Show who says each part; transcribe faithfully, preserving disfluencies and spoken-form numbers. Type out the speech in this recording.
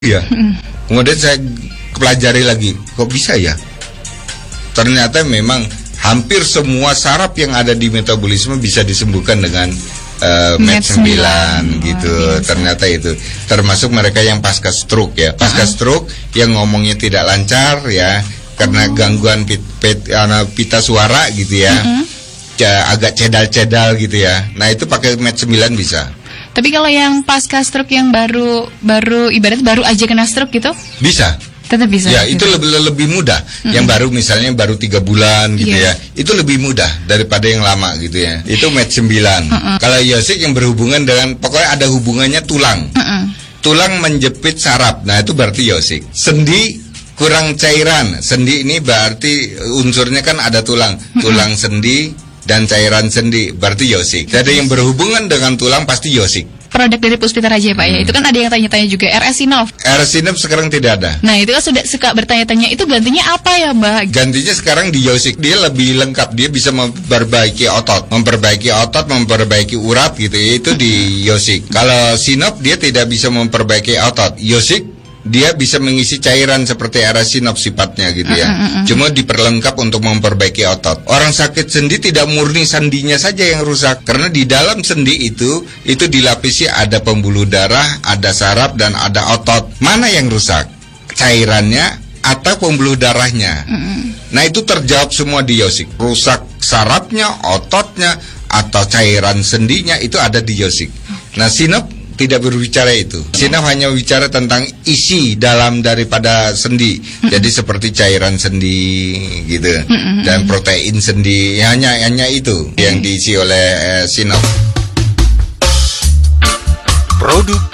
Speaker 1: Ya, kemudian saya pelajari lagi, kok bisa ya? Ternyata memang hampir semua saraf yang ada di metabolisme bisa disembuhkan dengan uh, med sembilan gitu. Oh, ternyata itu termasuk mereka yang pasca stroke ya. Pasca uh-huh. stroke yang ngomongnya tidak lancar ya karena uh-huh. gangguan pit, pit, uh, pita suara gitu ya. Uh-huh. Agak cedal-cedal gitu ya. Nah, itu pakai med sembilan bisa.
Speaker 2: Tapi kalau yang pasca stroke yang baru baru ibarat baru aja kena stroke gitu?
Speaker 1: Bisa.
Speaker 2: Tetap bisa.
Speaker 1: Ya,
Speaker 2: gitu.
Speaker 1: itu lebih lebih mudah. Mm-hmm. Yang baru misalnya baru tiga bulan gitu yeah. ya. Itu lebih mudah daripada yang lama gitu ya. Itu med sembilan. Mm-hmm. Kalau Yosik yang berhubungan dengan pokoknya ada hubungannya tulang. Mm-hmm. Tulang menjepit saraf. Nah, itu berarti Yosik. Sendi kurang cairan. Sendi ini berarti unsurnya kan ada tulang. Mm-hmm. Tulang sendi dan cairan sendi, berarti Yosik. Jadi yang berhubungan dengan tulang pasti Yosik.
Speaker 2: Produk dari Puspita Raja ya Pak hmm. ya. Itu kan ada yang tanya-tanya juga R S Sinov.
Speaker 1: R S Sinov sekarang tidak ada.
Speaker 2: Nah, itu kan sudah suka bertanya-tanya, itu gantinya apa ya Mbak?
Speaker 1: Gantinya sekarang di Yosik. Dia lebih lengkap, dia bisa memperbaiki otot, memperbaiki otot, memperbaiki urat gitu ya. Itu di Yosik. Kalau Sinov dia tidak bisa memperbaiki otot. Yosik dia bisa mengisi cairan seperti R S Sinov sifatnya gitu ya. Mm-hmm. Cuma diperlengkap untuk memperbaiki otot. Orang sakit sendi tidak murni sendinya saja yang rusak, karena di dalam sendi itu itu dilapisi ada pembuluh darah, ada saraf dan ada otot. Mana yang rusak? Cairannya atau pembuluh darahnya? Mm-hmm. Nah, itu terjawab semua di Yosik. Rusak sarafnya, ototnya atau cairan sendinya itu ada di Yosik. Nah, Sinov tidak berbicara itu. Sinov hanya bicara tentang isi dalam daripada sendi. Jadi seperti cairan sendi gitu dan protein sendi. Hanya hanya itu yang diisi oleh uh, Sinov. Produk